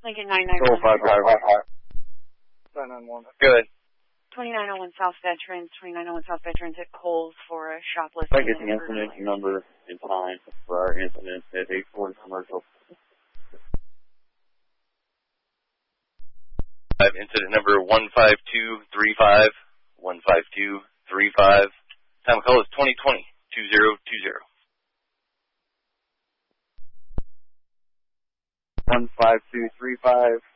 Lincoln 991. 991. Good. 2901 South Veterans, 2901 South Veterans at Kohl's for a shoplifting. If I get the incident number in time for our incident at 840 Commercial. Incident number 15235. 15235. Time of call is 2020-2020. 15235.